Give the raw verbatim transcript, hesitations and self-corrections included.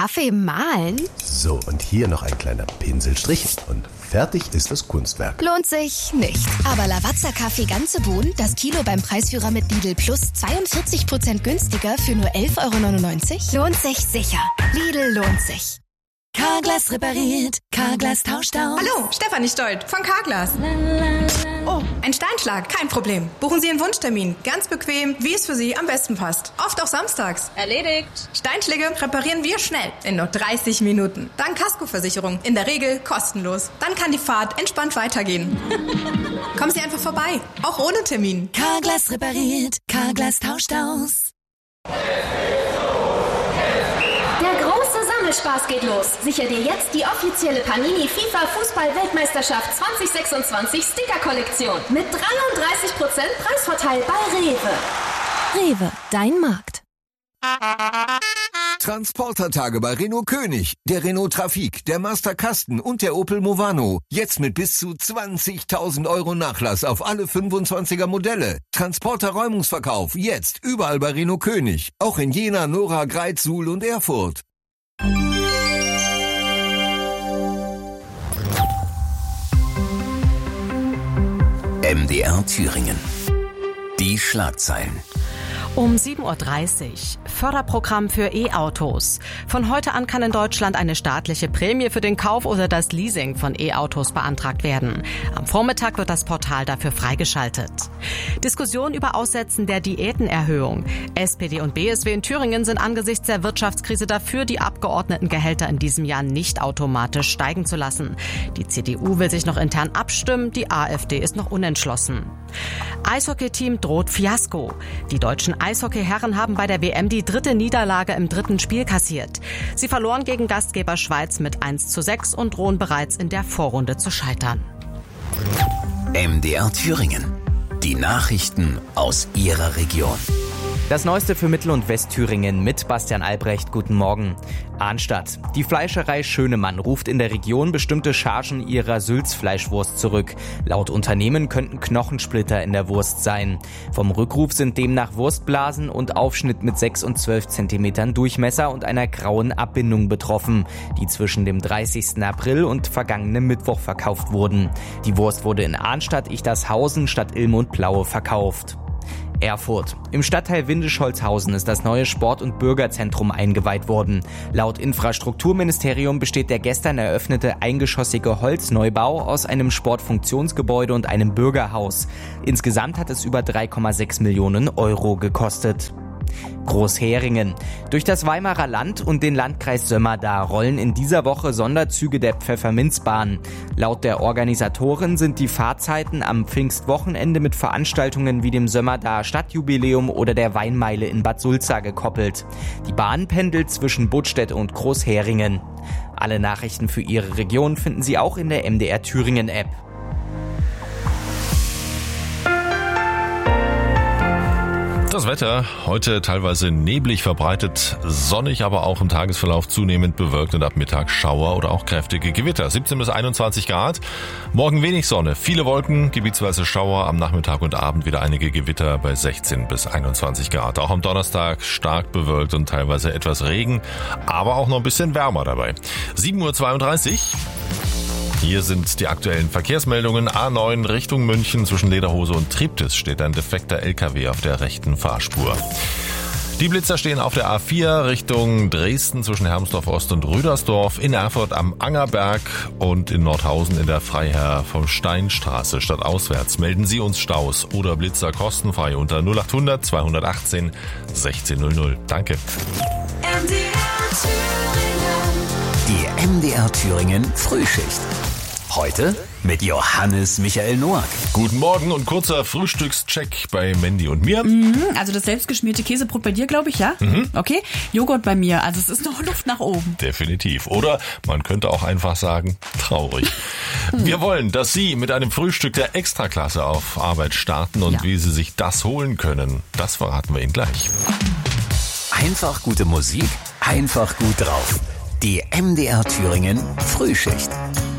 Kaffee mahlen? So, und hier noch ein kleiner Pinselstrich und fertig ist das Kunstwerk. Lohnt sich nicht. Aber Lavazza-Kaffee ganze Bohnen, das Kilo beim Preisführer mit Lidl Plus zweiundvierzig Prozent günstiger für nur elf Euro neunundneunzig? Lohnt sich sicher. Lidl lohnt sich. Carglass repariert, Carglass tauscht aus. Hallo, Stefanie Stolt von Carglass. Oh, ein Steinschlag, kein Problem. Buchen Sie Ihren Wunschtermin, ganz bequem, wie es für Sie am besten passt. Oft auch samstags. Erledigt. Steinschläge reparieren wir schnell, in nur dreißig Minuten. Dank Kaskoversicherung, in der Regel kostenlos. Dann kann die Fahrt entspannt weitergehen. Kommen Sie einfach vorbei, auch ohne Termin. Carglass repariert, Carglass tauscht aus. Spaß geht los. Sicher dir jetzt die offizielle Panini FIFA Fußball-Weltmeisterschaft zwanzig sechsundzwanzig Sticker-Kollektion mit dreiunddreißig Prozent Preisvorteil bei Rewe. Rewe, dein Markt. Transportertage bei Renault König, der Renault Trafic, der Master Kasten und der Opel Movano. Jetzt mit bis zu zwanzigtausend Euro Nachlass auf alle fünfundzwanziger Modelle. Transporter-Räumungsverkauf jetzt überall bei Renault König. Auch in Jena, Nora, Greiz, Suhl und Erfurt. M D R Thüringen. Die Schlagzeilen. Um sieben Uhr dreißig. Förderprogramm für E-Autos. Von heute an kann in Deutschland eine staatliche Prämie für den Kauf oder das Leasing von E-Autos beantragt werden. Am Vormittag wird das Portal dafür freigeschaltet. Diskussion über Aussetzen der Diätenerhöhung. S P D und B S W in Thüringen sind angesichts der Wirtschaftskrise dafür, die Abgeordnetengehälter in diesem Jahr nicht automatisch steigen zu lassen. Die C D U will sich noch intern abstimmen, die AfD ist noch unentschlossen. Eishockey-Team droht Fiasko. Die deutschen Eishockey-Herren haben bei der W M die dritte Niederlage im dritten Spiel kassiert. Sie verloren gegen Gastgeber Schweiz mit eins zu sechs und drohen bereits in der Vorrunde zu scheitern. M D R Thüringen. Die Nachrichten aus Ihrer Region. Das Neueste für Mittel- und Westthüringen mit Bastian Albrecht. Guten Morgen. Arnstadt. Die Fleischerei Schönemann ruft in der Region bestimmte Chargen ihrer Sülzfleischwurst zurück. Laut Unternehmen könnten Knochensplitter in der Wurst sein. Vom Rückruf sind demnach Wurstblasen und Aufschnitt mit sechs und zwölf Zentimetern Durchmesser und einer grauen Abbindung betroffen, die zwischen dem dreißigsten April und vergangenem Mittwoch verkauft wurden. Die Wurst wurde in Arnstadt, Ichtershausen, Stadt Ilm und Plaue verkauft. Erfurt. Im Stadtteil Windisch-Holzhausen ist das neue Sport- und Bürgerzentrum eingeweiht worden. Laut Infrastrukturministerium besteht der gestern eröffnete eingeschossige Holzneubau aus einem Sportfunktionsgebäude und einem Bürgerhaus. Insgesamt hat es über drei Komma sechs Millionen Euro gekostet. Großheringen. Durch das Weimarer Land und den Landkreis Sömmerda rollen in dieser Woche Sonderzüge der Pfefferminzbahn. Laut der Organisatoren sind die Fahrzeiten am Pfingstwochenende mit Veranstaltungen wie dem Sömmerda Stadtjubiläum oder der Weinmeile in Bad Sulza gekoppelt. Die Bahn pendelt zwischen Budstedt und Großheringen. Alle Nachrichten für Ihre Region finden Sie auch in der M D R Thüringen App. Das Wetter heute teilweise neblig verbreitet, sonnig, aber auch im Tagesverlauf zunehmend bewölkt und ab Mittag Schauer oder auch kräftige Gewitter. siebzehn bis einundzwanzig Grad. Morgen wenig Sonne, viele Wolken, gebietsweise Schauer, am Nachmittag und Abend wieder einige Gewitter bei sechzehn bis einundzwanzig Grad. Auch am Donnerstag stark bewölkt und teilweise etwas Regen, aber auch noch ein bisschen wärmer dabei. sieben Uhr zweiunddreißig. Hier sind die aktuellen Verkehrsmeldungen. A neun Richtung München zwischen Lederhose und Triptis steht ein defekter L K W auf der rechten Fahrspur. Die Blitzer stehen auf der A vier Richtung Dresden zwischen Hermsdorf Ost und Rüdersdorf, in Erfurt am Angerberg und in Nordhausen in der Freiherr vom Steinstraße stadtauswärts. Melden Sie uns Staus oder Blitzer kostenfrei unter null achthundert zweihundertachtzehn sechzehnhundert. Danke. Die M D R Thüringen Frühschicht. Heute mit Johannes Michael Noack. Guten Morgen und kurzer Frühstückscheck bei Mandy und mir. Mhm, also das selbstgeschmierte Käsebrot bei dir, glaube ich, ja? Mhm. Okay. Joghurt bei mir. Also es ist noch Luft nach oben. Definitiv. Oder man könnte auch einfach sagen, traurig. Wir wollen, dass Sie mit einem Frühstück der Extraklasse auf Arbeit starten und ja. Wie Sie sich das holen können, das verraten wir Ihnen gleich. Einfach gute Musik, einfach gut drauf. Die M D R Thüringen Frühschicht.